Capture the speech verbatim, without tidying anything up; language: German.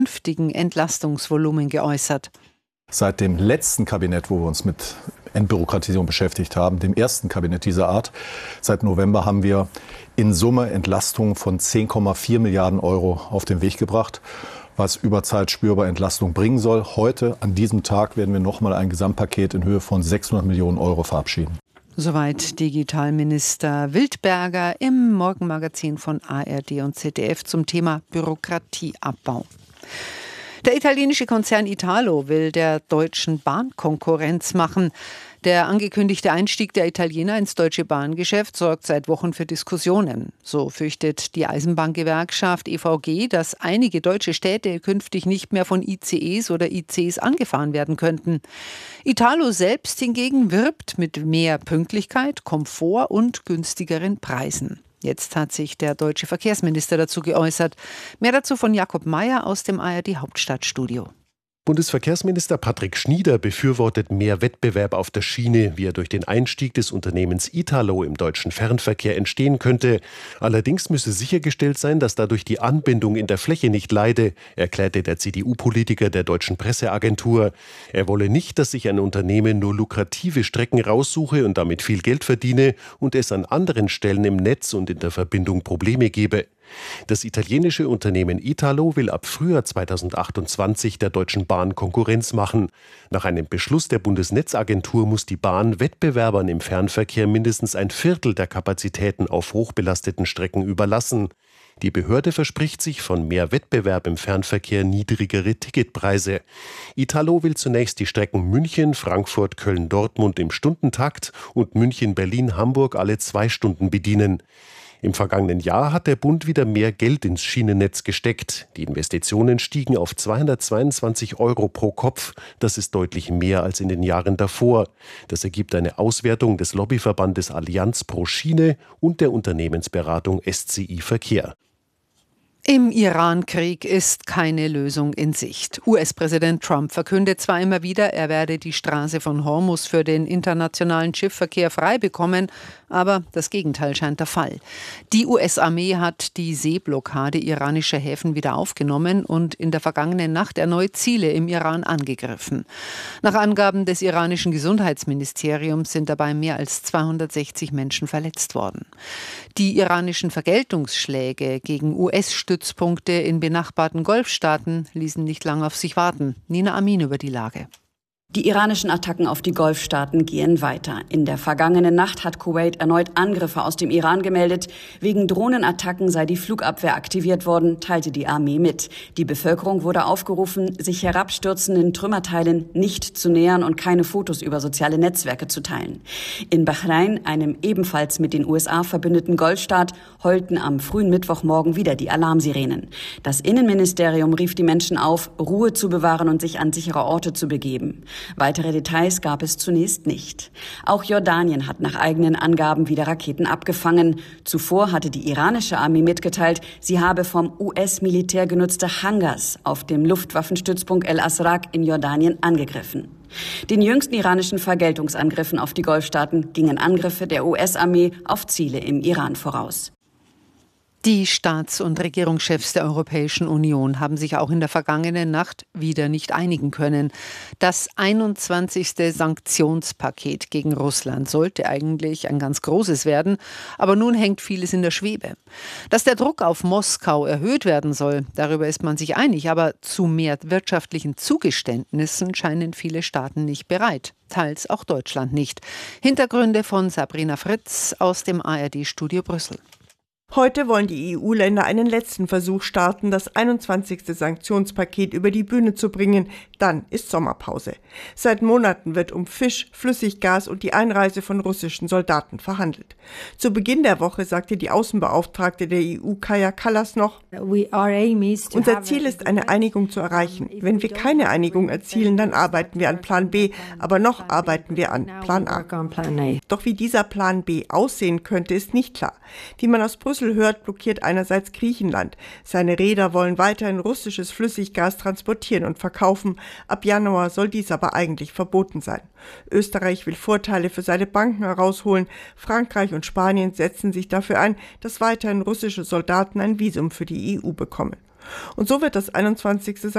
künftigen Entlastungsvolumen geäußert. Seit dem letzten Kabinett, wo wir uns mit Entbürokratisierung beschäftigt haben, dem ersten Kabinett dieser Art, seit November haben wir in Summe Entlastungen von zehn Komma vier Milliarden Euro auf den Weg gebracht, was über Zeit spürbar Entlastung bringen soll. Heute, an diesem Tag, werden wir nochmal ein Gesamtpaket in Höhe von sechshundert Millionen Euro verabschieden. Soweit Digitalminister Wildberger im Morgenmagazin von A R D und Z D F zum Thema Bürokratieabbau. Der italienische Konzern Italo will der Deutschen Bahn Konkurrenz machen. Der angekündigte Einstieg der Italiener ins deutsche Bahngeschäft sorgt seit Wochen für Diskussionen. So fürchtet die Eisenbahngewerkschaft E V G, dass einige deutsche Städte künftig nicht mehr von I C Es oder I Cs angefahren werden könnten. Italo selbst hingegen wirbt mit mehr Pünktlichkeit, Komfort und günstigeren Preisen. Jetzt hat sich der deutsche Verkehrsminister dazu geäußert. Mehr dazu von Jakob Mayer aus dem A R D Hauptstadtstudio. Bundesverkehrsminister Patrick Schnieder befürwortet mehr Wettbewerb auf der Schiene, wie er durch den Einstieg des Unternehmens Italo im deutschen Fernverkehr entstehen könnte. Allerdings müsse sichergestellt sein, dass dadurch die Anbindung in der Fläche nicht leide, erklärte der C D U-Politiker der deutschen Presseagentur. Er wolle nicht, dass sich ein Unternehmen nur lukrative Strecken raussuche und damit viel Geld verdiene und es an anderen Stellen im Netz und in der Verbindung Probleme gebe. Das italienische Unternehmen Italo will ab Frühjahr zweitausendachtundzwanzig der Deutschen Bahn Konkurrenz machen. Nach einem Beschluss der Bundesnetzagentur muss die Bahn Wettbewerbern im Fernverkehr mindestens ein Viertel der Kapazitäten auf hochbelasteten Strecken überlassen. Die Behörde verspricht sich von mehr Wettbewerb im Fernverkehr niedrigere Ticketpreise. Italo will zunächst die Strecken München, Frankfurt, Köln, Dortmund im Stundentakt und München, Berlin, Hamburg alle zwei Stunden bedienen. Im vergangenen Jahr hat der Bund wieder mehr Geld ins Schienennetz gesteckt. Die Investitionen stiegen auf zweihundertzweiundzwanzig Euro pro Kopf. Das ist deutlich mehr als in den Jahren davor. Das ergibt eine Auswertung des Lobbyverbandes Allianz pro Schiene und der Unternehmensberatung S C I Verkehr. Im Iran-Krieg ist keine Lösung in Sicht. U S-Präsident Trump verkündet zwar immer wieder, er werde die Straße von Hormuz für den internationalen Schiffverkehr frei bekommen, aber das Gegenteil scheint der Fall. Die U S-Armee hat die Seeblockade iranischer Häfen wieder aufgenommen und in der vergangenen Nacht erneut Ziele im Iran angegriffen. Nach Angaben des iranischen Gesundheitsministeriums sind dabei mehr als zweihundertsechzig Menschen verletzt worden. Die iranischen Vergeltungsschläge gegen U S-Stützpunkte Stützpunkte in benachbarten Golfstaaten ließen nicht lange auf sich warten. Nina Amin über die Lage. Die iranischen Attacken auf die Golfstaaten gehen weiter. In der vergangenen Nacht hat Kuwait erneut Angriffe aus dem Iran gemeldet. Wegen Drohnenattacken sei die Flugabwehr aktiviert worden, teilte die Armee mit. Die Bevölkerung wurde aufgerufen, sich herabstürzenden Trümmerteilen nicht zu nähern und keine Fotos über soziale Netzwerke zu teilen. In Bahrain, einem ebenfalls mit den U S A verbündeten Golfstaat, heulten am frühen Mittwochmorgen wieder die Alarmsirenen. Das Innenministerium rief die Menschen auf, Ruhe zu bewahren und sich an sichere Orte zu begeben. Weitere Details gab es zunächst nicht. Auch Jordanien hat nach eigenen Angaben wieder Raketen abgefangen. Zuvor hatte die iranische Armee mitgeteilt, sie habe vom U S-Militär genutzte Hangars auf dem Luftwaffenstützpunkt El Asraq in Jordanien angegriffen. Den jüngsten iranischen Vergeltungsangriffen auf die Golfstaaten gingen Angriffe der U S-Armee auf Ziele im Iran voraus. Die Staats- und Regierungschefs der Europäischen Union haben sich auch in der vergangenen Nacht wieder nicht einigen können. Das einundzwanzigste Sanktionspaket gegen Russland sollte eigentlich ein ganz großes werden, aber nun hängt vieles in der Schwebe. Dass der Druck auf Moskau erhöht werden soll, darüber ist man sich einig, aber zu mehr wirtschaftlichen Zugeständnissen scheinen viele Staaten nicht bereit. Teils auch Deutschland nicht. Hintergründe von Sabrina Fritz aus dem A R D-Studio Brüssel. Heute wollen die E U-Länder einen letzten Versuch starten, das einundzwanzigste Sanktionspaket über die Bühne zu bringen. Dann ist Sommerpause. Seit Monaten wird um Fisch, Flüssiggas und die Einreise von russischen Soldaten verhandelt. Zu Beginn der Woche sagte die Außenbeauftragte der E U, Kaja Kallas, noch: Unser Ziel ist, eine Einigung zu erreichen. Wenn wir keine Einigung erzielen, dann arbeiten wir an Plan B, aber noch arbeiten wir an Plan A. Doch wie dieser Plan B aussehen könnte, ist nicht klar. Wie man aus Brüssel hört, blockiert einerseits Griechenland. Seine Reeder wollen weiterhin russisches Flüssiggas transportieren und verkaufen. Ab Januar soll dies aber eigentlich verboten sein. Österreich will Vorteile für seine Banken herausholen. Frankreich und Spanien setzen sich dafür ein, dass weiterhin russische Soldaten ein Visum für die E U bekommen. Und so wird das einundzwanzigste